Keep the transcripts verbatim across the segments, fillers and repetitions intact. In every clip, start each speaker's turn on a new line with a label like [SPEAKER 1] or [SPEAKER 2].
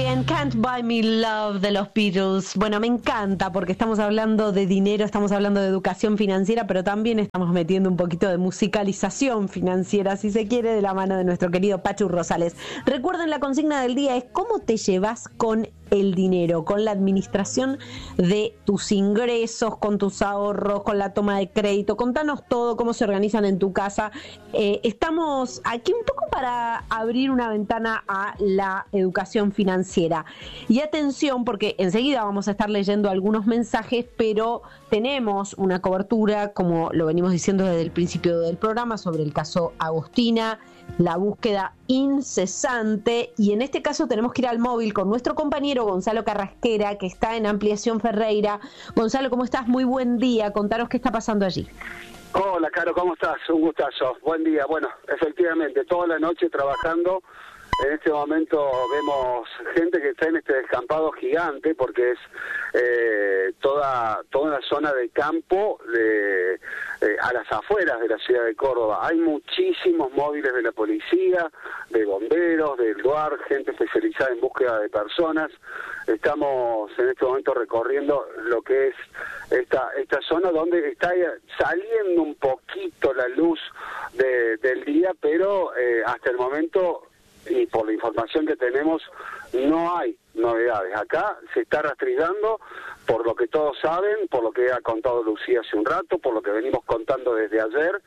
[SPEAKER 1] bien, Can't Buy Me Love de los Beatles. Bueno, me encanta porque estamos hablando de dinero, estamos hablando de educación financiera, pero también estamos metiendo un poquito de musicalización financiera, si se quiere, de la mano de nuestro querido Pachu Rosales. Recuerden, la consigna del día es ¿cómo te llevas con el dinero, con la administración de tus ingresos, con tus ahorros, con la toma de crédito? Contanos todo, cómo se organizan en tu casa. Eh, estamos aquí un poco para abrir una ventana a la educación financiera. Y atención, porque enseguida vamos a estar leyendo algunos mensajes, pero tenemos una cobertura, como lo venimos diciendo desde el principio del programa, sobre el caso Agostina, la búsqueda incesante, y en este caso tenemos que ir al móvil con nuestro compañero Gonzalo Carrasquera, que está en Ampliación Ferreira. Gonzalo, ¿cómo estás? Muy buen día, contanos qué está pasando allí.
[SPEAKER 2] Hola, Caro, ¿cómo estás? Un gustazo, buen día. Bueno, efectivamente, toda la noche trabajando. En este momento vemos gente que está en este descampado gigante, porque es eh, toda toda una zona de campo de, eh, a las afueras de la ciudad de Córdoba. Hay muchísimos móviles de la policía, de bomberos, del D U A R, gente especializada en búsqueda de personas. Estamos en este momento recorriendo lo que es esta esta zona donde está saliendo un poquito la luz de, del día, pero eh, hasta el momento, y por la información que tenemos, no hay novedades. Acá se está rastrillando, por lo que todos saben, por lo que ha contado Lucía hace un rato, por lo que venimos contando desde ayer.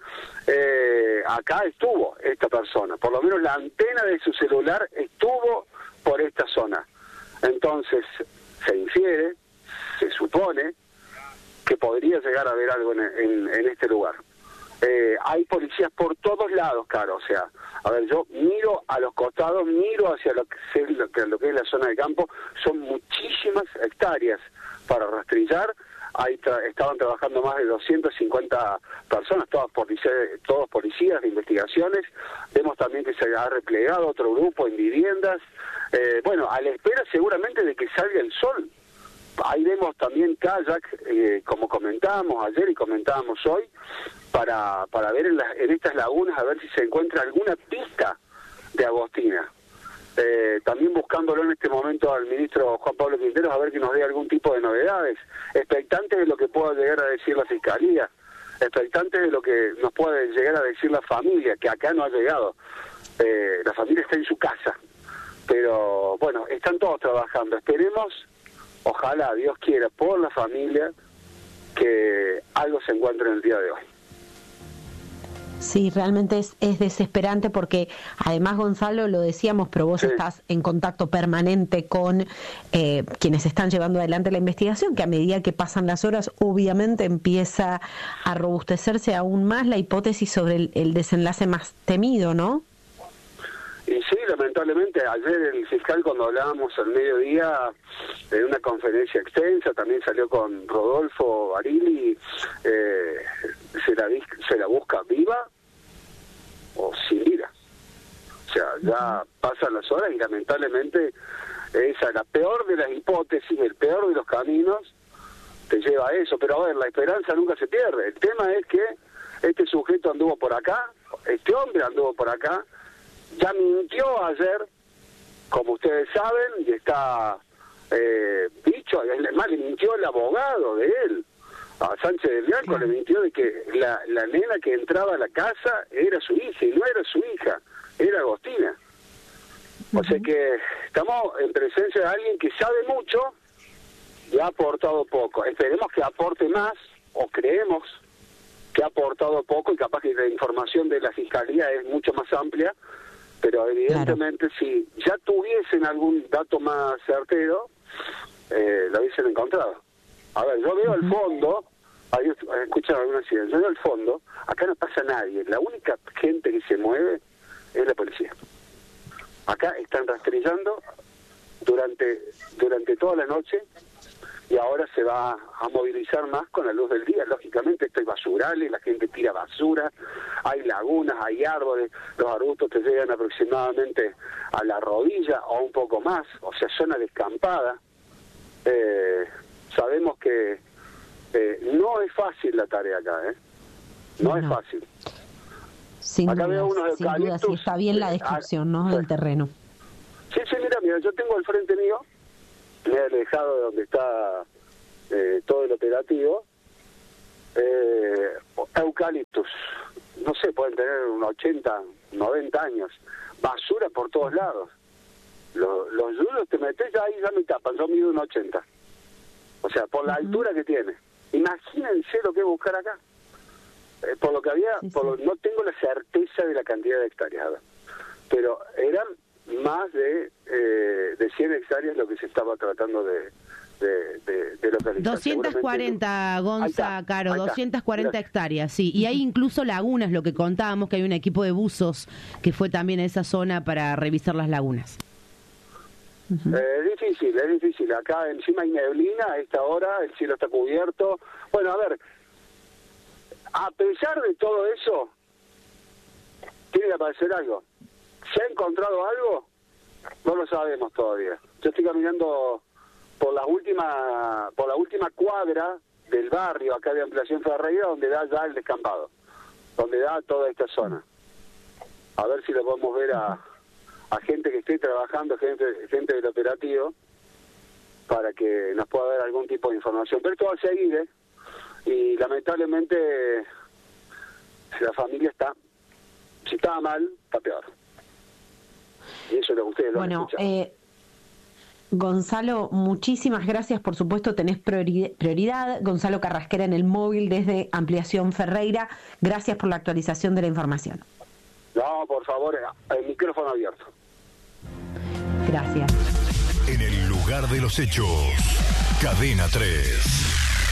[SPEAKER 2] Eh, acá estuvo esta persona, por lo menos la antena de su celular estuvo por esta zona. Entonces, se infiere, se supone, que podría llegar a haber algo en, en, en este lugar. Eh, hay policías por todos lados, Caro, o sea, a ver, yo miro a los costados, miro hacia lo que, es, lo, que, lo que es la zona de campo, son muchísimas hectáreas para rastrillar. Ahí tra estaban trabajando más de doscientas cincuenta personas, todas policías, todos policías de investigaciones. Vemos también que se ha replegado otro grupo en viviendas, eh, bueno, a la espera seguramente de que salga el sol. Ahí vemos también kayak, eh, como comentábamos ayer y comentábamos hoy, para para ver en, la, en estas lagunas a ver si se encuentra alguna pista de Agostina. Eh, también buscándolo en este momento al ministro Juan Pablo Quinteros a ver que nos dé algún tipo de novedades, expectantes de lo que pueda llegar a decir la Fiscalía, expectantes de lo que nos puede llegar a decir la familia, que acá no ha llegado. Eh, la familia está en su casa, pero bueno, están todos trabajando. Esperemos, ojalá, Dios quiera, por la familia, que algo se encuentre en el día de hoy.
[SPEAKER 1] Sí, realmente es, es desesperante porque además, Gonzalo, lo decíamos, pero vos sí. estás en contacto permanente con eh, quienes están llevando adelante la investigación, que a medida que pasan las horas, obviamente empieza a robustecerse aún más la hipótesis sobre el, el desenlace más temido, ¿no?
[SPEAKER 2] Y sí, lamentablemente, ayer el fiscal, cuando hablábamos al mediodía en una conferencia extensa, también salió con Rodolfo Barili, eh, se, la, se la busca viva o sin vida. O sea, ya pasan las horas y lamentablemente esa, la peor de las hipótesis, el peor de los caminos, te lleva a eso. Pero a ver, la esperanza nunca se pierde. El tema es que este sujeto anduvo por acá, este hombre anduvo por acá, ya mintió ayer, como ustedes saben, y está eh, dicho, además le mintió el abogado de él, a Sánchez del Bianco, le mintió de que la, la nena que entraba a la casa era su hija, y no era su hija, era Agostina. O sea que estamos en presencia de alguien que sabe mucho y ha aportado poco. Esperemos que aporte más, o creemos que ha aportado poco, y capaz que la información de la Fiscalía es mucho más amplia, pero evidentemente claro, si ya tuviesen algún dato más certero, eh, lo hubiesen encontrado. A ver, yo veo uh-huh. al fondo, ahí escuchan algunas ideas, yo veo al fondo, acá no pasa nadie, la única gente que se mueve es la policía. Acá están rastrillando durante durante toda la noche, y ahora se va a movilizar más con la luz del día. Lógicamente, esto hay basurales, la gente tira basura, hay lagunas, hay árboles, los arbustos te llegan aproximadamente a la rodilla o un poco más, o sea, zona descampada. Eh, sabemos que eh, no es fácil la tarea acá, ¿eh? No, no. es fácil.
[SPEAKER 1] Sin acá duda, veo unos sin duda, sí está bien la descripción, ¿no?, del terreno.
[SPEAKER 2] Sí, sí, mira, mi Mira, yo tengo al frente mío, me he alejado de donde está eh, todo el operativo, eh, eucaliptus, no sé, pueden tener unos ochenta, noventa años, basura por todos lados. Los, los yulos te metes ahí, ya me tapan, yo mido un ochenta. O sea, por la uh-huh. altura que tiene. Imagínense lo que es buscar acá. Eh, por lo que había, sí, por lo, sí. no tengo la certeza de la cantidad de hectáreas, pero eran más de eh, de cien hectáreas lo que se estaba tratando de de, de, de localizar.
[SPEAKER 3] doscientas cuarenta, Gonza, Caro, doscientas cuarenta hectáreas, sí. Y hay incluso lagunas, lo que contábamos, que hay un equipo de buzos que fue también a esa zona para revisar las lagunas.
[SPEAKER 2] Uh-huh. Eh, es difícil, es difícil. Acá encima hay neblina a esta hora, el cielo está cubierto. Bueno, a ver, a pesar de todo eso, tiene que aparecer algo. ¿Se ha encontrado algo? No lo sabemos todavía. Yo estoy caminando por la última por la última cuadra del barrio acá de Ampliación Ferreira, donde da ya el descampado, donde da toda esta zona. A ver si lo podemos ver a, a gente que esté trabajando, gente, gente del operativo, para que nos pueda dar algún tipo de información. Pero esto va a seguir, ¿eh? Y lamentablemente si la familia está, si estaba mal, está peor. Y eso es lo que ustedes lo han
[SPEAKER 1] bueno,
[SPEAKER 2] escuchado.
[SPEAKER 1] Eh, Gonzalo, muchísimas gracias, por supuesto tenés priori- prioridad. Gonzalo Carrasquera en el móvil desde Ampliación Ferreira, gracias por la actualización de la información.
[SPEAKER 2] No, por favor, el micrófono abierto.
[SPEAKER 1] Gracias.
[SPEAKER 4] En el lugar de los hechos, Cadena tres.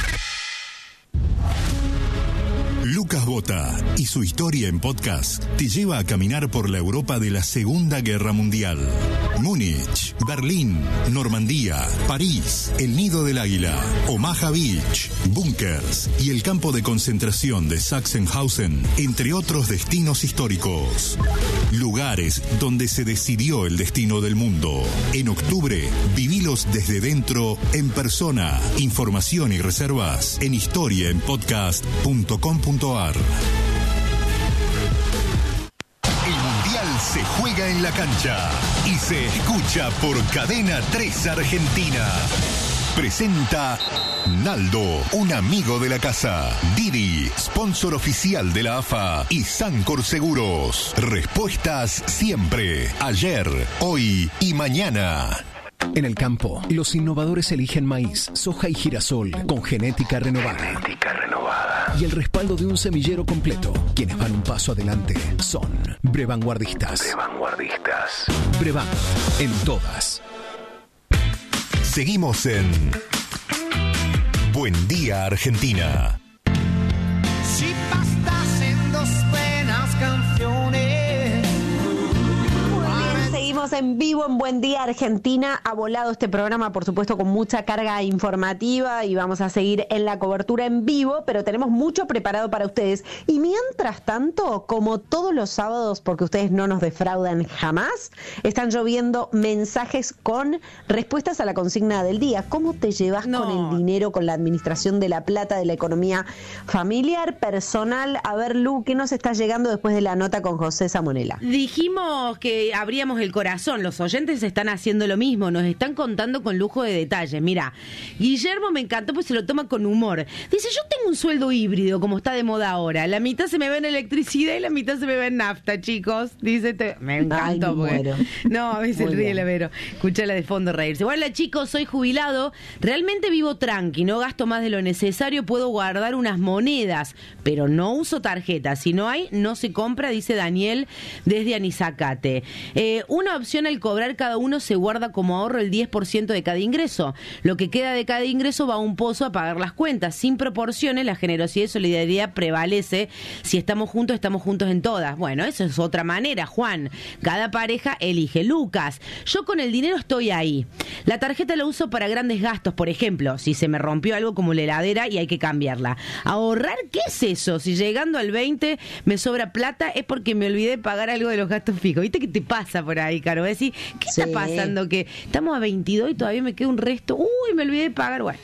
[SPEAKER 4] Lucas Bota y su historia en podcast te lleva a caminar por la Europa de la Segunda Guerra Mundial. Múnich, Berlín, Normandía, París, el Nido del Águila, Omaha Beach, búnkers y el campo de concentración de Sachsenhausen, entre otros destinos históricos. Lugares donde se decidió el destino del mundo. En octubre, vivilos desde dentro, en persona. Información y reservas en historia en podcast punto com punto a r. El Mundial se juega en la cancha y se escucha por Cadena tres Argentina. Presenta Naldo, un amigo de la casa. Didi, sponsor oficial de la A F A. Y Sancor Seguros. Respuestas siempre. Ayer, hoy y mañana.
[SPEAKER 5] En el campo, los innovadores eligen maíz, soja y girasol con genética renovada.
[SPEAKER 4] Genética renovada.
[SPEAKER 5] Y el respaldo de un semillero completo. Quienes van un paso adelante son Brevanguardistas.
[SPEAKER 4] Brevanguardistas.
[SPEAKER 5] Brevan, en todas.
[SPEAKER 4] Seguimos en Buen Día Argentina.
[SPEAKER 6] Si bastas en dos buenas canciones.
[SPEAKER 1] Seguimos en vivo en Buen Día Argentina. Ha volado este programa, por supuesto, con mucha carga informativa y vamos a seguir en la cobertura en vivo, pero tenemos mucho preparado para ustedes. Y mientras tanto, como todos los sábados, porque ustedes no nos defraudan jamás, están lloviendo mensajes con respuestas a la consigna del día. ¿Cómo te llevas no. con el dinero, con la administración de la plata, de la economía familiar, personal? A ver, Lu, ¿qué nos está llegando después de la nota con José Samonella?
[SPEAKER 3] Dijimos que abríamos el corazón, los oyentes están haciendo lo mismo, nos están contando con lujo de detalles. Mira, Guillermo me encantó, pues se lo toma con humor. Dice, yo tengo un sueldo híbrido, como está de moda ahora. La mitad se me ve en electricidad y la mitad se me ve en nafta, chicos. Dice, te... me encantó. Ay, me no, a veces ríe el Vero. Escuchala de fondo reírse. Hola, chicos, soy jubilado. Realmente vivo tranqui, no gasto más de lo necesario, puedo guardar unas monedas, pero no uso tarjetas. Si no hay, no se compra, dice Daniel desde Anizacate. Eh, una opción al cobrar, cada uno se guarda como ahorro el diez por ciento de cada ingreso. Lo que queda de cada ingreso va a un pozo a pagar las cuentas. Sin proporciones, la generosidad y solidaridad prevalece. Si estamos juntos, estamos juntos en todas. Bueno, eso es otra manera, Juan. Cada pareja elige. Lucas, yo con el dinero estoy ahí. La tarjeta la uso para grandes gastos, por ejemplo, si se me rompió algo como la heladera y hay que cambiarla. ¿Ahorrar qué es eso? Si llegando al veinte me sobra plata es porque me olvidé pagar algo de los gastos fijos. ¿Viste qué te pasa por ahí, Caro? Decís, ¿qué sí. está pasando? Que estamos a veintidós y todavía me queda un resto. Uy, me olvidé de pagar. Bueno,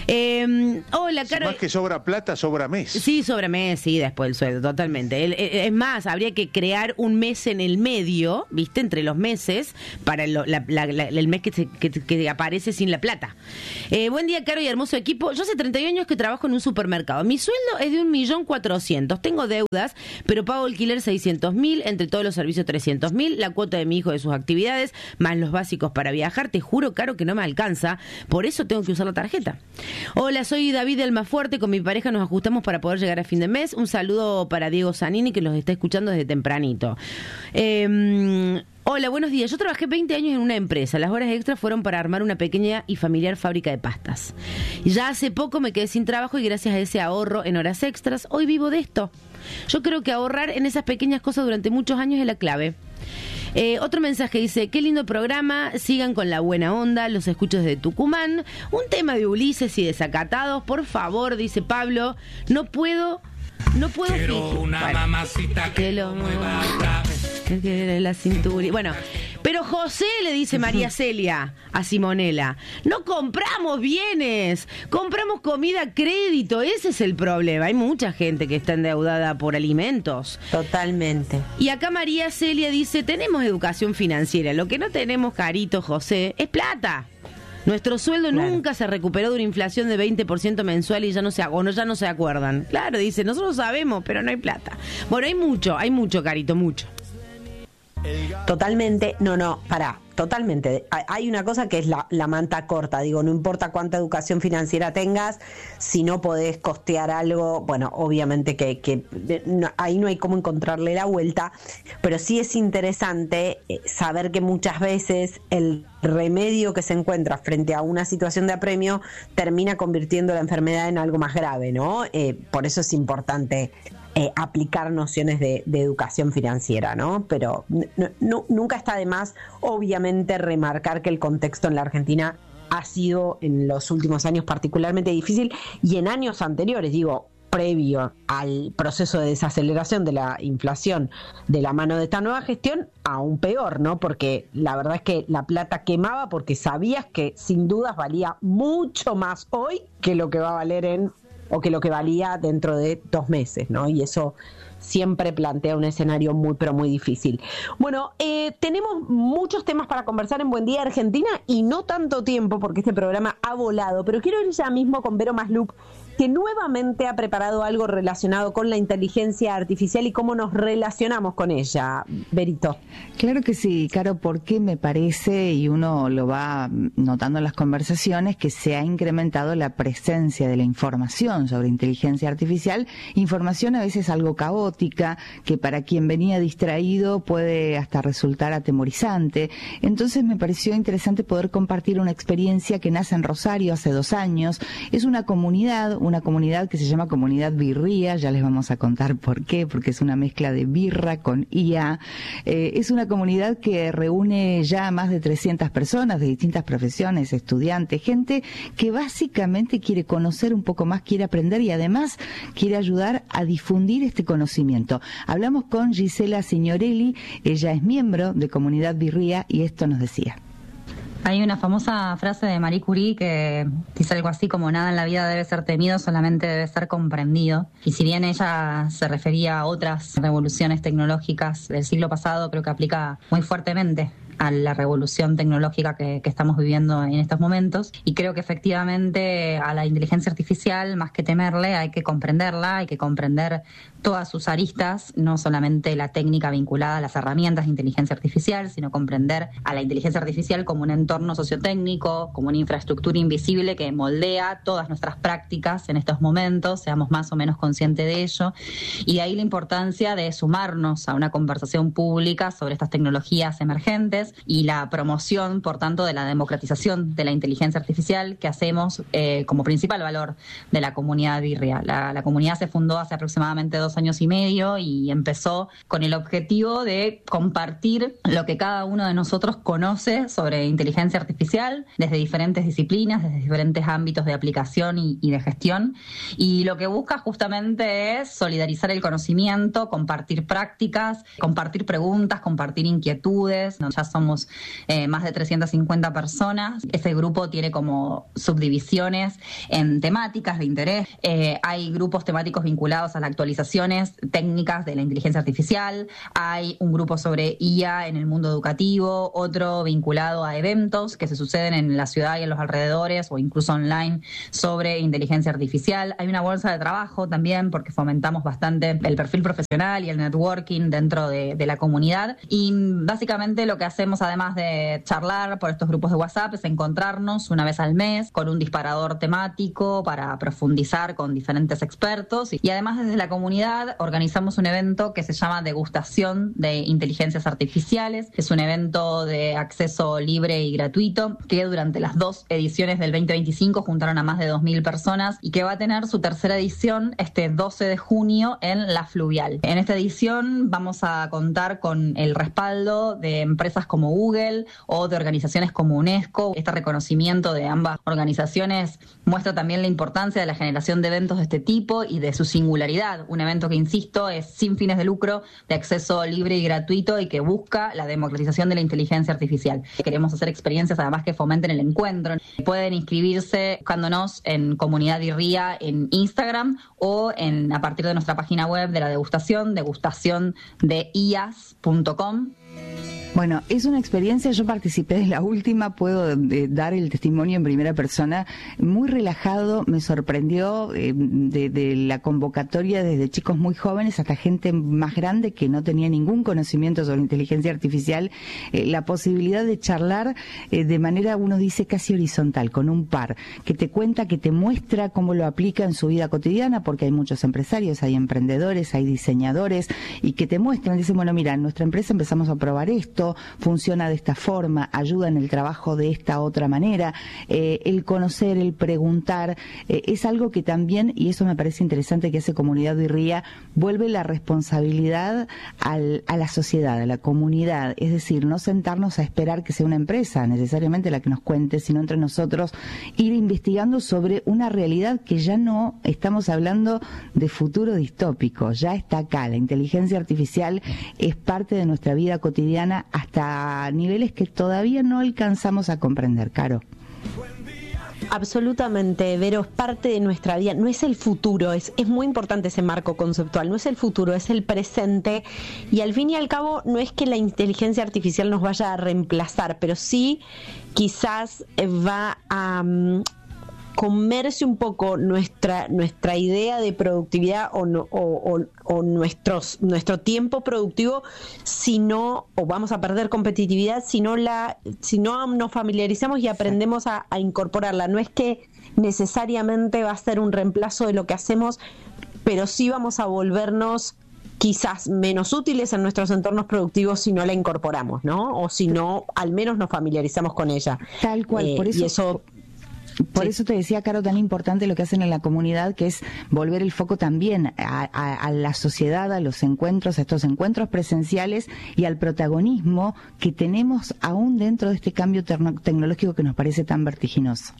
[SPEAKER 3] Eh, hola, Caro.
[SPEAKER 7] Más que sobra plata, sobra mes.
[SPEAKER 3] Sí, sobra mes, sí, después el sueldo, totalmente. El, es más, habría que crear un mes en el medio, ¿viste? Entre los meses, para el, la, la, la, el mes que, se, que, que aparece sin la plata. Eh, buen día, Caro y hermoso equipo. Yo hace treinta y uno años que trabajo en un supermercado. Mi sueldo es de un millón cuatrocientos. Tengo deudas, pero pago alquiler seiscientos mil, entre todos los servicios trescientos mil, la cuota de mi hijo de sus actividades, más los básicos para viajar. Te juro, Caro, que no me alcanza. Por eso tengo que usar la tarjeta. Hola, soy David del Almafuerte. Con mi pareja nos ajustamos para poder llegar a fin de mes. Un saludo para Diego Zanini, que los está escuchando desde tempranito. Eh... Hola, buenos días. Yo trabajé veinte años en una empresa. Las horas extras fueron para armar una pequeña y familiar fábrica de pastas. Y ya hace poco me quedé sin trabajo y gracias a ese ahorro en horas extras, hoy vivo de esto. Yo creo que ahorrar en esas pequeñas cosas durante muchos años es la clave. Eh, otro mensaje dice, qué lindo programa, sigan con la buena onda, los escucho desde Tucumán. Un tema de Ulises y desacatados, por favor, dice Pablo. No puedo... No puedo
[SPEAKER 8] Quiero
[SPEAKER 3] fingir.
[SPEAKER 8] una
[SPEAKER 3] Bueno,
[SPEAKER 8] mamacita que,
[SPEAKER 3] que lo
[SPEAKER 8] mueva otra vez.
[SPEAKER 3] que la cintura. Bueno, pero José, le dice María Celia a Simonela, no compramos bienes, compramos comida a crédito. Ese es el problema. Hay mucha gente que está endeudada por alimentos.
[SPEAKER 1] Totalmente.
[SPEAKER 3] Y acá María Celia dice, tenemos educación financiera. Lo que no tenemos, carito José, es plata. Nuestro sueldo claro. nunca se recuperó de una inflación de veinte por ciento mensual y ya no se o no, ya no se acuerdan. Claro, dice, nosotros sabemos, pero no hay plata. Bueno, hay mucho, hay mucho, carito, mucho.
[SPEAKER 1] Totalmente, no, no, pará, totalmente. Hay una cosa que es la, la manta corta, digo, no importa cuánta educación financiera tengas, si no podés costear algo, bueno, obviamente que, que no, ahí no hay cómo encontrarle la vuelta, pero sí es interesante saber que muchas veces el remedio que se encuentra frente a una situación de apremio termina convirtiendo la enfermedad en algo más grave, ¿no? Eh, por eso es importante Eh, aplicar nociones de, de educación financiera, ¿no? Pero no, no, nunca está de más, obviamente, remarcar que el contexto en la Argentina ha sido en los últimos años particularmente difícil y en años anteriores, digo, previo al proceso de desaceleración de la inflación de la mano de esta nueva gestión, aún peor, ¿no? Porque la verdad es que la plata quemaba porque sabías que sin dudas valía mucho más hoy que lo que va a valer en o que lo que valía dentro de dos meses, ¿no? Y eso siempre plantea un escenario muy, pero muy difícil. Bueno, eh, tenemos muchos temas para conversar en Buen Día Argentina y no tanto tiempo porque este programa ha volado, pero quiero ir ya mismo con Vero Masluch, que nuevamente ha preparado algo relacionado con la inteligencia artificial y cómo nos relacionamos con ella. Verito.
[SPEAKER 9] Claro que sí, Caro, porque me parece, y uno lo va notando en las conversaciones, que se ha incrementado la presencia de la información sobre inteligencia artificial, información a veces algo caótica, que para quien venía distraído puede hasta resultar atemorizante. Entonces me pareció interesante poder compartir una experiencia que nace en Rosario hace dos años. Es una comunidad, una comunidad que se llama Comunidad Birría, ya les vamos a contar por qué, porque es una mezcla de birra con I A. Eh, es una comunidad que reúne ya a más de trescientas personas de distintas profesiones, estudiantes, gente que básicamente quiere conocer un poco más, quiere aprender y además quiere ayudar a difundir este conocimiento. Hablamos con Gisela Signorelli, ella es miembro de Comunidad Birría y esto nos decía.
[SPEAKER 10] Hay una famosa frase de Marie Curie que dice algo así como nada en la vida debe ser temido, solamente debe ser comprendido. Y si bien ella se refería a otras revoluciones tecnológicas del siglo pasado, creo que aplica muy fuertemente a la revolución tecnológica que, que estamos viviendo en estos momentos. Y creo que efectivamente a la inteligencia artificial, más que temerle, hay que comprenderla, hay que comprender todas sus aristas, no solamente la técnica vinculada a las herramientas de inteligencia artificial, sino comprender a la inteligencia artificial como un entorno sociotécnico, como una infraestructura invisible que moldea todas nuestras prácticas en estos momentos, seamos más o menos conscientes de ello. Y de ahí la importancia de sumarnos a una conversación pública sobre estas tecnologías emergentes y la promoción, por tanto, de la democratización de la inteligencia artificial que hacemos eh, como principal valor de la comunidad Birria. La, la comunidad se fundó hace aproximadamente dos años y medio y empezó con el objetivo de compartir lo que cada uno de nosotros conoce sobre inteligencia artificial desde diferentes disciplinas, desde diferentes ámbitos de aplicación y, y de gestión. Y lo que busca justamente es solidarizar el conocimiento, compartir prácticas, compartir preguntas, compartir inquietudes, ¿no? Ya somos eh, más de trescientas cincuenta personas. Ese grupo tiene como subdivisiones en temáticas de interés. Eh, hay grupos temáticos vinculados a las actualizaciones técnicas de la inteligencia artificial, hay un grupo sobre I A en el mundo educativo, otro vinculado a eventos que se suceden en la ciudad y en los alrededores o incluso online sobre inteligencia artificial. Hay una bolsa de trabajo también porque fomentamos bastante el perfil profesional y el networking dentro de, de la comunidad, y básicamente lo que hacemos, además de charlar por estos grupos de WhatsApp, es encontrarnos una vez al mes con un disparador temático para profundizar con diferentes expertos, y además desde la comunidad organizamos un evento que se llama Degustación de Inteligencias Artificiales. Es un evento de acceso libre y gratuito que durante las dos ediciones del veinte veinticinco juntaron a más de dos mil personas y que va a tener su tercera edición este doce de junio en La Fluvial. En esta edición vamos a contar con el respaldo de empresas como Google o de organizaciones como UNESCO. Este reconocimiento de ambas organizaciones muestra también la importancia de la generación de eventos de este tipo y de su singularidad. Un evento que, insisto, es sin fines de lucro, de acceso libre y gratuito y que busca la democratización de la inteligencia artificial. Queremos hacer experiencias además que fomenten el encuentro. Pueden inscribirse buscándonos en Comunidad IRRIA en Instagram o en, a partir de nuestra página web de la degustación, degustación de i a s punto com.
[SPEAKER 9] Bueno, es una experiencia, yo participé de la última, puedo eh, dar el testimonio en primera persona, muy relajado, me sorprendió eh, de, de la convocatoria desde chicos muy jóvenes hasta gente más grande que no tenía ningún conocimiento sobre inteligencia artificial, eh, la posibilidad de charlar eh, de manera, uno dice, casi horizontal, con un par, que te cuenta, que te muestra cómo lo aplica en su vida cotidiana, porque hay muchos empresarios, hay emprendedores, hay diseñadores, y que te muestran, dicen, bueno, mira, en nuestra empresa empezamos a probar esto, funciona de esta forma, ayuda en el trabajo de esta otra manera. Eh, el conocer, el preguntar, eh, es algo que también, y eso me parece interesante que hace Comunidad IRRIA, vuelve la responsabilidad al, a la sociedad, a la comunidad, es decir, no sentarnos a esperar que sea una empresa necesariamente la que nos cuente, sino entre nosotros ir investigando sobre una realidad que ya no estamos hablando de futuro distópico, ya está acá, la inteligencia artificial es parte de nuestra vida cotidiana hasta niveles que todavía no alcanzamos a comprender, Caro.
[SPEAKER 1] Absolutamente, Vero, es parte de nuestra vida, no es el futuro, es, es muy importante ese marco conceptual, no es el futuro, es el presente, y al fin y al cabo no es que la inteligencia artificial nos vaya a reemplazar, pero sí quizás va a... Um, comerse un poco nuestra nuestra idea de productividad o, no, o, o, o nuestros, nuestro tiempo productivo, si no, o vamos a perder competitividad si no, la, si no nos familiarizamos y aprendemos a, a incorporarla. No es que necesariamente va a ser un reemplazo de lo que hacemos, pero sí vamos a volvernos quizás menos útiles en nuestros entornos productivos si no la incorporamos, ¿no? O si no, al menos nos familiarizamos con ella.
[SPEAKER 9] Tal cual, eh, por eso... Y eso Por sí. eso te decía, Caro, tan importante lo que hacen en la comunidad, que es volver el foco también a, a, a la sociedad, a los encuentros, a estos encuentros presenciales y al protagonismo que tenemos aún dentro de este cambio terno- tecnológico que nos parece tan vertiginoso.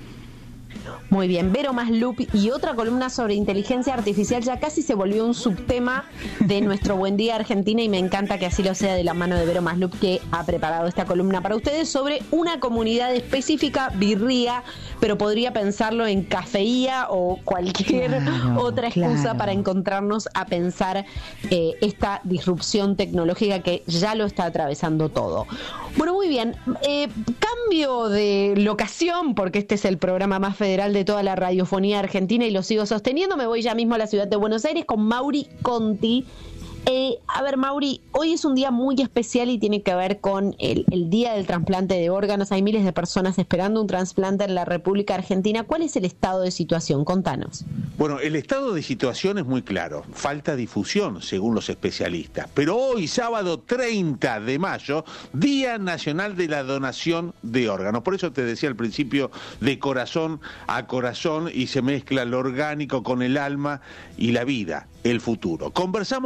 [SPEAKER 1] Muy bien, Vero Maslup y otra columna sobre inteligencia artificial ya casi se volvió un subtema de nuestro Buen Día Argentina, y me encanta que así lo sea de la mano de Vero Maslup, que ha preparado esta columna para ustedes sobre una comunidad específica, birría, pero podría pensarlo en cafeía o cualquier claro, otra excusa claro. para encontrarnos a pensar eh, esta disrupción tecnológica que ya lo está atravesando todo. Bueno, muy bien, eh, cambio de locación, porque este es el programa más federal de toda la radiofonía argentina y lo sigo sosteniendo. Me voy ya mismo a la ciudad de Buenos Aires con Mauri Conti. Eh, a ver, Mauri, hoy es un día muy especial y tiene que ver con el, el Día del Trasplante de Órganos. Hay miles de personas esperando un trasplante en la República Argentina. ¿Cuál es el estado de situación? Contanos.
[SPEAKER 7] Bueno, el estado de situación es muy claro. Falta difusión, según los especialistas. Pero hoy, sábado treinta de mayo, Día Nacional de la Donación de Órganos. Por eso te decía al principio, de corazón a corazón, y se mezcla lo orgánico con el alma y la vida, el futuro. Conversamos con el doctor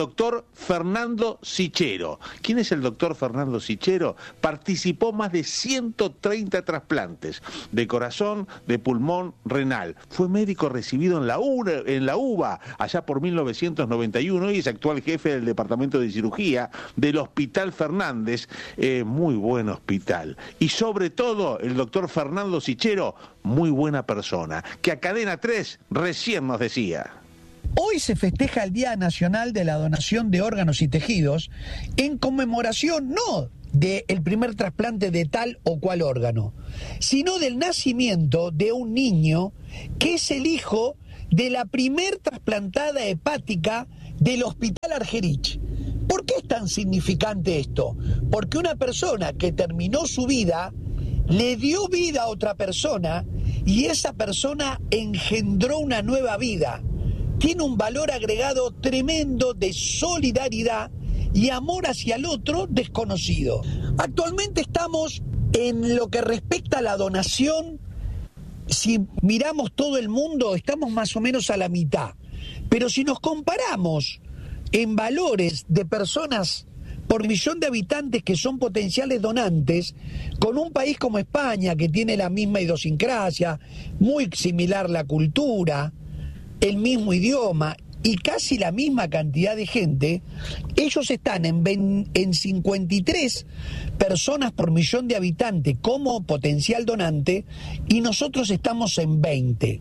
[SPEAKER 7] doctor Fernando Sichero. ¿Quién es el doctor Fernando Sichero? Participó más de ciento treinta trasplantes de corazón, de pulmón, renal. Fue médico recibido en la, U, en la U B A allá por mil novecientos noventa y uno y es actual jefe del departamento de cirugía del Hospital Fernández. Eh, muy buen hospital. Y sobre todo, el doctor Fernando Sichero, muy buena persona, que a Cadena tres recién nos decía.
[SPEAKER 8] Hoy se festeja el Día Nacional de la Donación de Órganos y Tejidos en conmemoración no del primer trasplante de tal o cual órgano, sino del nacimiento de un niño que es el hijo de la primer trasplantada hepática del Hospital Argerich. ¿Por qué es tan significante esto? Porque una persona que terminó su vida le dio vida a otra persona y esa persona engendró una nueva vida. Tiene un valor agregado tremendo de solidaridad y amor hacia el otro desconocido. Actualmente estamos en lo que respecta a la donación, si miramos todo el mundo, estamos más o menos a la mitad. Pero si nos comparamos en valores de personas por millón de habitantes que son potenciales donantes, con un país como España, que tiene la misma idiosincrasia, muy similar la cultura, el mismo idioma y casi la misma cantidad de gente, ellos están en, en cincuenta y tres personas por millón de habitantes como potencial donante y nosotros estamos en veinte.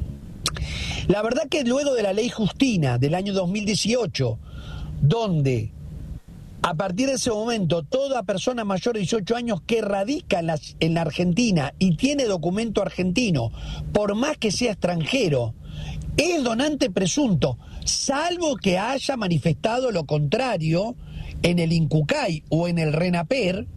[SPEAKER 8] La verdad que luego de la ley Justina del año dos mil dieciocho, donde a partir de ese momento toda persona mayor de dieciocho años que radica en la, en la Argentina y tiene documento argentino, por más que sea extranjero, es donante presunto, salvo que haya manifestado lo contrario en el INCUCAI o en el RENAPER,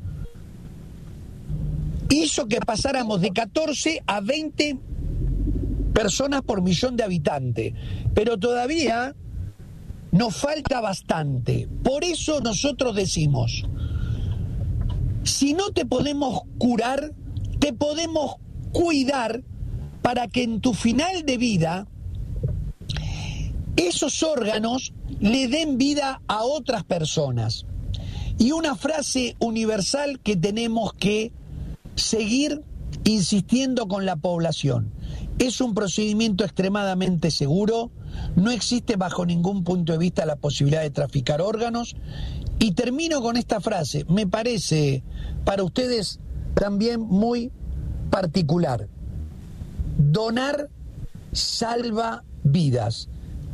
[SPEAKER 8] hizo que pasáramos de catorce a veinte personas por millón de habitantes. Pero todavía nos falta bastante. Por eso nosotros decimos, si no te podemos curar, te podemos cuidar para que en tu final de vida esos órganos le den vida a otras personas. Y una frase universal que tenemos que seguir insistiendo con la población. Es un procedimiento extremadamente seguro, no existe bajo ningún punto de vista la posibilidad de traficar órganos. Y termino con esta frase, me parece para ustedes también muy particular. Donar salva vidas.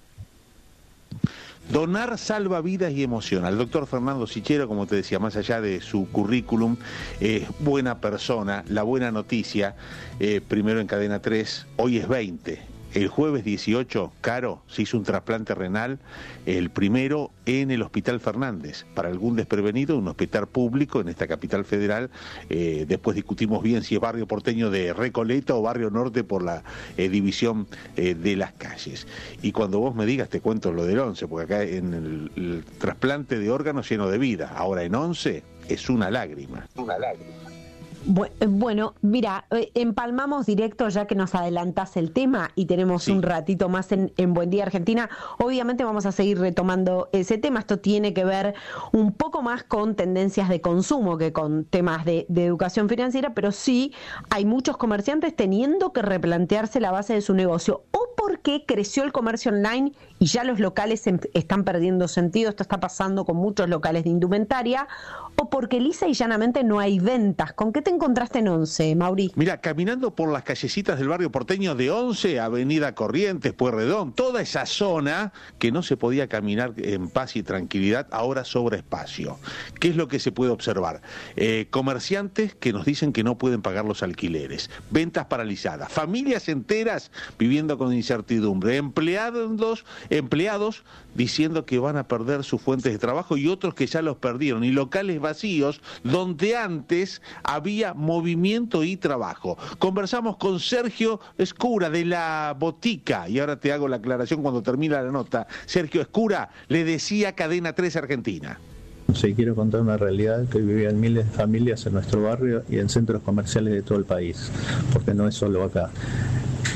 [SPEAKER 7] Donar salva vidas y emociona. El doctor Fernando Sichero, como te decía, más allá de su currículum, es eh, buena persona. La buena noticia, eh, primero en Cadena tres, hoy es veinte. El jueves dieciocho, Caro, se hizo un trasplante renal, el primero en el Hospital Fernández. Para algún desprevenido, un hospital público en esta capital federal. Eh, después discutimos bien si es barrio porteño de Recoleta o barrio norte por la eh, división eh, de las calles. Y cuando vos me digas, te cuento lo del once, porque acá en el, el trasplante de órganos lleno de vida, ahora en once es una lágrima. Una lágrima.
[SPEAKER 1] Bueno, mira, empalmamos directo ya que nos adelantás el tema y tenemos sí. un ratito más en, en Buen Día Argentina. Obviamente vamos a seguir retomando ese tema. Esto tiene que ver un poco más con tendencias de consumo que con temas de, de educación financiera, pero sí hay muchos comerciantes teniendo que replantearse la base de su negocio, o porque creció el comercio online y ya los locales están perdiendo sentido. Esto está pasando con muchos locales de indumentaria, o porque lisa y llanamente no hay ventas. ¿Con qué te encontraste en Once, Mauri?
[SPEAKER 7] Mira, caminando por las callecitas del barrio porteño de Once, Avenida Corrientes, Pueyrredón, toda esa zona que no se podía caminar en paz y tranquilidad, ahora sobra espacio. ¿Qué es lo que se puede observar? Eh, comerciantes que nos dicen que no pueden pagar los alquileres, ventas paralizadas, familias enteras viviendo con incertidumbre, empleados, empleados diciendo que van a perder sus fuentes de trabajo y otros que ya los perdieron, y locales vacíos donde antes había movimiento y trabajo. Conversamos con Sergio Escura de La Botica, y ahora te hago la aclaración cuando termina la nota. Sergio Escura le decía Cadena tres Argentina.
[SPEAKER 11] Sí, quiero contar una realidad que vivían miles de familias en nuestro barrio y en centros comerciales de todo el país, porque no es solo acá.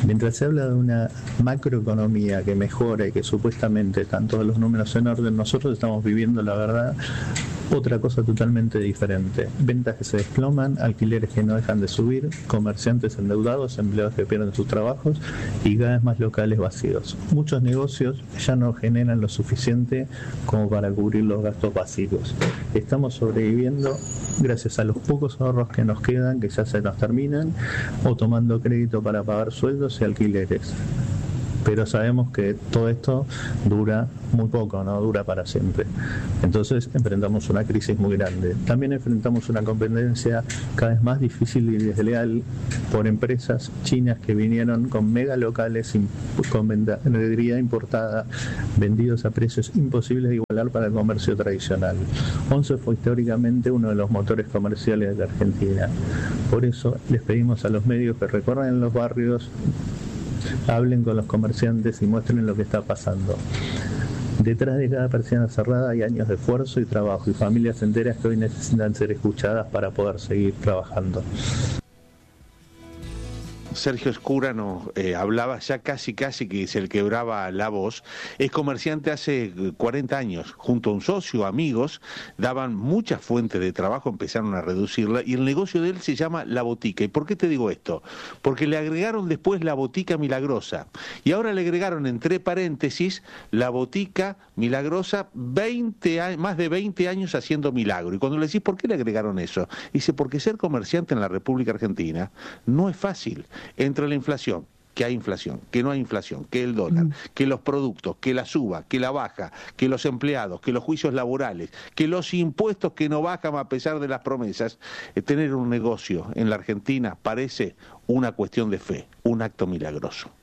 [SPEAKER 11] Mientras se habla de una macroeconomía que mejora y que supuestamente están todos los números en orden, nosotros estamos viviendo, la verdad, otra cosa totalmente diferente. Ventas que se desploman, alquileres que no dejan de subir, comerciantes endeudados, empleados que pierden sus trabajos y cada vez más locales vacíos. Muchos negocios ya no generan lo suficiente como para cubrir los gastos básicos. Estamos sobreviviendo gracias a los pocos ahorros que nos quedan, que ya se nos terminan, o tomando crédito para pagar sueldos y alquileres. Pero sabemos que todo esto dura muy poco, no dura para siempre. Entonces enfrentamos una crisis muy grande. También enfrentamos una competencia cada vez más difícil y desleal por empresas chinas que vinieron con mega locales con vendería importada, vendidos a precios imposibles de igualar para el comercio tradicional. Once fue históricamente uno de los motores comerciales de Argentina. Por eso les pedimos a los medios que recorran los barrios, hablen con los comerciantes y muestren lo que está pasando. Detrás de cada persiana cerrada hay años de esfuerzo y trabajo y familias enteras que hoy necesitan ser escuchadas para poder seguir trabajando.
[SPEAKER 7] Sergio Escúrano eh, hablaba ya casi casi que se le quebraba la voz. Es comerciante hace cuarenta años, junto a un socio, amigos, daban muchas fuentes de trabajo, empezaron a reducirla y el negocio de él se llama La Botica. ¿Y por qué te digo esto? Porque le agregaron después La Botica Milagrosa y ahora le agregaron entre paréntesis La Botica Milagrosa, veinte, más de veinte años haciendo milagro. Y cuando le decís ¿por qué le agregaron eso? Dice, porque ser comerciante en la República Argentina no es fácil. Entre la inflación, que hay inflación, que no hay inflación, que el dólar, mm. que los productos, que la suba, que la baja, que los empleados, que los juicios laborales, que los impuestos que no bajan a pesar de las promesas, eh, tener un negocio en la Argentina parece una cuestión de fe, un acto milagroso.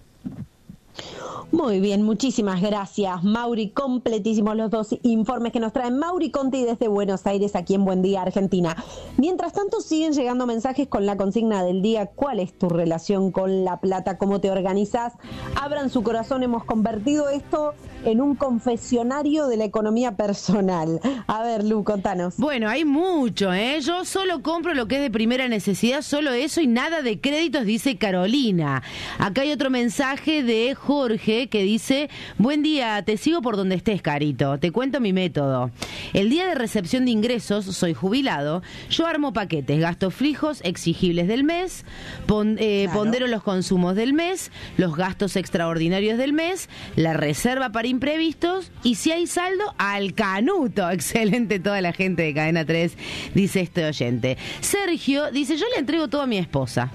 [SPEAKER 1] Muy bien, muchísimas gracias, Mauri. Completísimos los dos informes que nos traen Mauri Conti desde Buenos Aires, aquí en Buen Día Argentina. Mientras tanto, siguen llegando mensajes con la consigna del día. ¿Cuál es tu relación con la plata? ¿Cómo te organizás? Abran su corazón, hemos convertido esto en un confesionario de la economía personal. A ver, Lu, contanos.
[SPEAKER 3] Bueno, hay mucho, ¿eh? Yo solo compro lo que es de primera necesidad, solo eso y nada de créditos, dice Carolina. Acá hay otro mensaje de Jorge que dice, buen día, te sigo por donde estés, Carito, te cuento mi método. El día de recepción de ingresos, soy jubilado, yo armo paquetes, gastos fijos exigibles del mes, pon, eh, claro. pondero los consumos del mes, los gastos extraordinarios del mes, la reserva para imprevistos y si hay saldo, al canuto. Excelente toda la gente de Cadena tres, dice este oyente. Sergio dice, yo le entrego todo a mi esposa.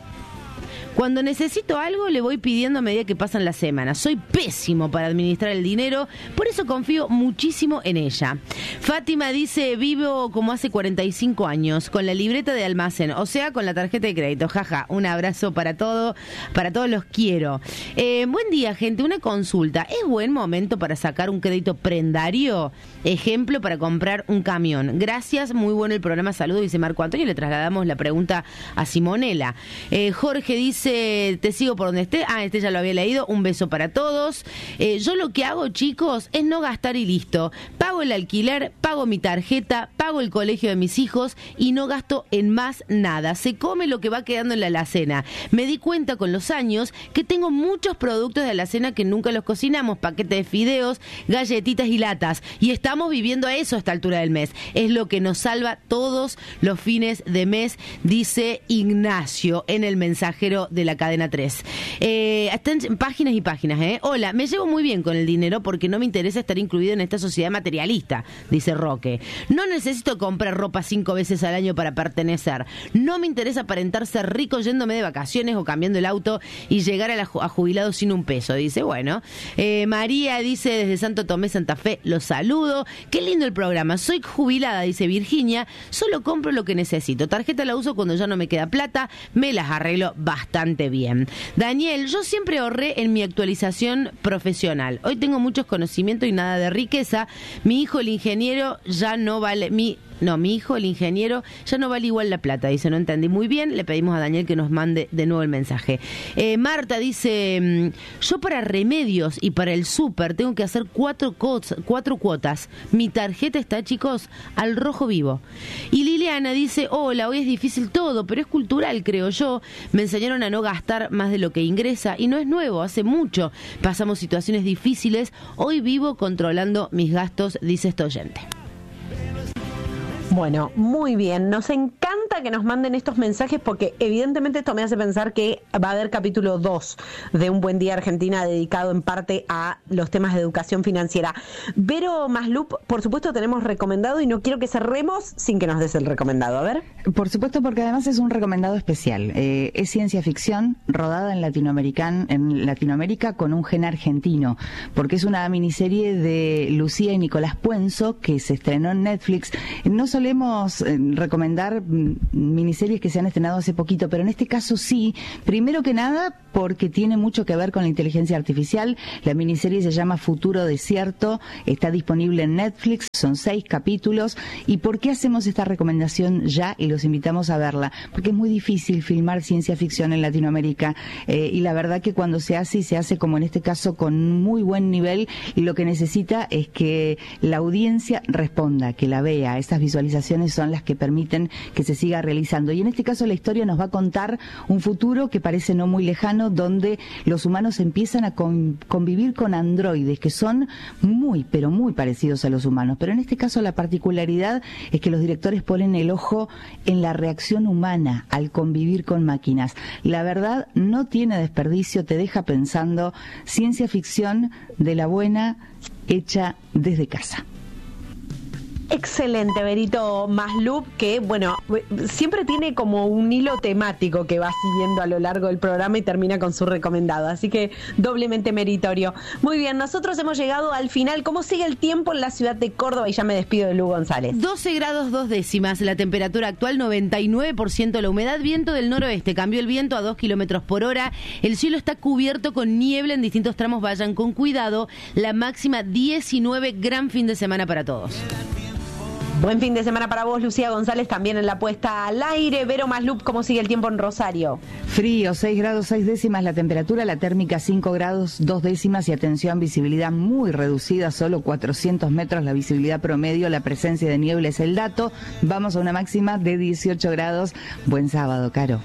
[SPEAKER 3] Cuando necesito algo le voy pidiendo a medida que pasan las semanas. Soy pésimo para administrar el dinero, por eso confío muchísimo en ella. Fátima dice, vivo como hace cuarenta y cinco años, con la libreta de almacén, o sea, con la tarjeta de crédito. Jaja, un abrazo para todo, para todos los quiero. Eh, buen día, gente, una consulta. ¿Es buen momento para sacar un crédito prendario? Ejemplo, para comprar un camión. Gracias, muy bueno el programa. Saludos, dice Marco Antonio. Le trasladamos la pregunta a Simonela. Eh, Jorge dice, te sigo por donde esté. Ah, este ya lo había leído. Un beso para todos. Eh, yo lo que hago, chicos, es no gastar y listo. Pago el alquiler, pago mi tarjeta, pago el colegio de mis hijos y no gasto en más nada. Se come lo que va quedando en la alacena. Me di cuenta con los años que tengo muchos productos de alacena que nunca los cocinamos. Paquetes de fideos, galletitas y latas. Y estamos viviendo a eso a esta altura del mes. Es lo que nos salva todos los fines de mes, dice Ignacio en el mensajero de la Cadena tres. Eh, están páginas y páginas, ¿eh? Hola, me llevo muy bien con el dinero porque no me interesa estar incluido en esta sociedad materialista, dice Roque. No necesito comprar ropa cinco veces al año para pertenecer. No me interesa aparentar ser rico yéndome de vacaciones o cambiando el auto y llegar a, la, a jubilado sin un peso, dice. Bueno, eh, María dice desde Santo Tomé, Santa Fe, los saludo. Qué lindo el programa. Soy jubilada, dice Virginia. Solo compro lo que necesito. Tarjeta la uso cuando ya no me queda plata. Me las arreglo bastante bien. Daniel, yo siempre ahorré en mi actualización profesional. Hoy tengo muchos conocimientos y nada de riqueza. Mi hijo, el ingeniero, ya no vale. Mi no, mi hijo, el ingeniero, ya no vale igual la plata. Dice, no entendí muy bien, le pedimos a Daniel que nos mande de nuevo el mensaje. Eh, Marta dice, yo para remedios y para el súper tengo que hacer cuatro, cots, cuatro cuotas. Mi tarjeta está, chicos, al rojo vivo. Y Liliana dice, hola, hoy es difícil todo, pero es cultural, creo yo. Me enseñaron a no gastar más de lo que ingresa y no es nuevo, hace mucho. Pasamos situaciones difíciles, hoy vivo controlando mis gastos, dice este oyente.
[SPEAKER 1] Bueno, muy bien. Nos encanta que nos manden estos mensajes porque evidentemente esto me hace pensar que va a haber capítulo dos de Un Buen Día Argentina dedicado en parte a los temas de educación financiera. Vero Maslup, por supuesto tenemos recomendado y no quiero que cerremos sin que nos des el recomendado. A ver.
[SPEAKER 9] Por supuesto, porque además es un recomendado especial. Eh, es ciencia ficción rodada en, Latinoamerican, en Latinoamérica con un gen argentino, porque es una miniserie de Lucía y Nicolás Puenzo que se estrenó en Netflix. No solo Solemos eh, recomendar mm, miniseries que se han estrenado hace poquito, pero en este caso sí, primero que nada porque tiene mucho que ver con la inteligencia artificial. La miniserie se llama Futuro Desierto, está disponible en Netflix, son seis capítulos. ¿Y por qué hacemos esta recomendación ya y los invitamos a verla? Porque es muy difícil filmar ciencia ficción en Latinoamérica eh, y la verdad que cuando se hace y se hace como en este caso con muy buen nivel, y lo que necesita es que la audiencia responda, que la vea. Esas visualizaciones son las que permiten que se siga realizando. Y en este caso la historia nos va a contar un futuro que parece no muy lejano, donde los humanos empiezan a con, convivir con androides que son muy, pero muy parecidos a los humanos. Pero en este caso la particularidad es que los directores ponen el ojo en la reacción humana al convivir con máquinas. La verdad no tiene desperdicio, te deja pensando, ciencia ficción de la buena, hecha desde casa.
[SPEAKER 1] Excelente, Berito Maslup, que bueno, siempre tiene como un hilo temático que va siguiendo a lo largo del programa y termina con su recomendado, así que doblemente meritorio. Muy bien, nosotros hemos llegado al final. ¿Cómo sigue el tiempo en la ciudad de Córdoba? Y ya me despido de Lu González.
[SPEAKER 3] doce grados dos décimas, la temperatura actual noventa y nueve por ciento la humedad, viento del noroeste, cambió el viento a dos kilómetros por hora, el cielo está cubierto con niebla en distintos tramos, vayan con cuidado, la máxima diecinueve, gran fin de semana para todos.
[SPEAKER 1] Buen fin de semana para vos, Lucía González, también en la puesta al aire. Vero Maslup, ¿cómo sigue el tiempo en Rosario?
[SPEAKER 9] Frío, seis grados seis décimas la temperatura, la térmica cinco grados dos décimas y atención, visibilidad muy reducida, solo cuatrocientos metros la visibilidad promedio, la presencia de niebla es el dato. Vamos a una máxima de dieciocho grados. Buen sábado, Caro.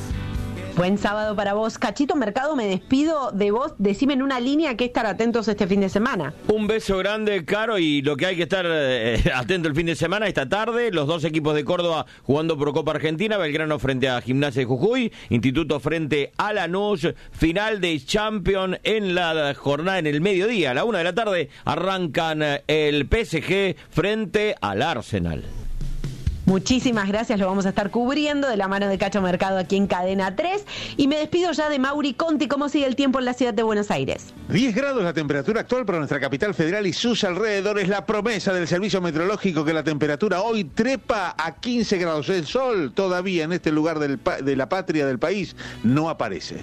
[SPEAKER 1] Buen sábado para vos. Cachito Mercado, me despido de vos. Decime en una línea que estar atentos este fin de semana.
[SPEAKER 12] Un beso grande, Caro, y lo que hay que estar eh, atento el fin de semana, esta tarde, los dos equipos de Córdoba jugando por Copa Argentina, Belgrano frente a Gimnasia de Jujuy, Instituto frente a Lanús, final de Champions en la jornada en el mediodía, a la una de la tarde, arrancan el P S G frente al Arsenal.
[SPEAKER 1] Muchísimas gracias, lo vamos a estar cubriendo de la mano de Cacho Mercado aquí en Cadena tres. Y me despido ya de Mauri Conti. ¿Cómo sigue el tiempo en la ciudad de Buenos Aires?
[SPEAKER 7] diez grados la temperatura actual para nuestra capital federal y sus alrededores. La promesa del servicio meteorológico que la temperatura hoy trepa a quince grados. El sol todavía en este lugar del pa- de la patria del país no aparece.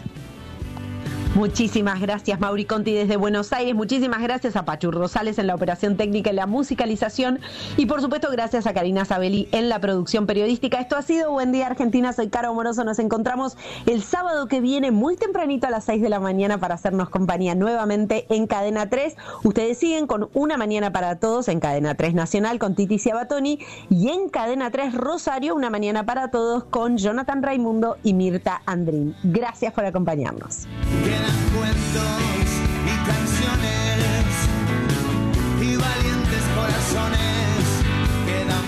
[SPEAKER 1] Muchísimas gracias, Mauri Conti desde Buenos Aires. Muchísimas gracias a Pachu Rosales en la operación técnica y la musicalización. Y por supuesto, gracias a Karina Sabelli en la producción periodística. Esto ha sido Buen Día Argentina. Soy Caro Moroso. Nos encontramos el sábado que viene muy tempranito a las seis de la mañana para hacernos compañía nuevamente en Cadena tres. Ustedes siguen con Una Mañana para Todos en Cadena tres Nacional con Titi Ciabatoni y en Cadena tres Rosario, Una Mañana para Todos con Jonathan Raimundo y Mirta Andrín. Gracias por acompañarnos.
[SPEAKER 6] Cuentos y canciones y valientes corazones quedan.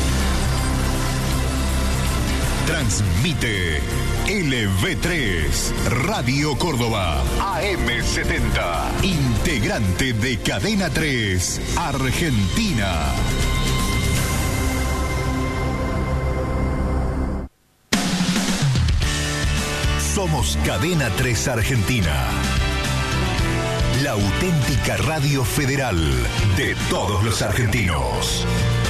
[SPEAKER 4] Transmite L V tres Radio Córdoba A M setenta, integrante de Cadena tres Argentina. Somos Cadena tres Argentina, la auténtica radio federal de todos los argentinos.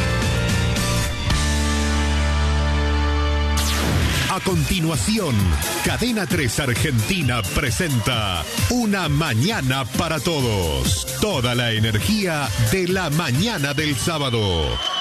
[SPEAKER 4] A continuación, Cadena tres Argentina presenta Una Mañana para Todos. Toda la energía de la mañana del sábado.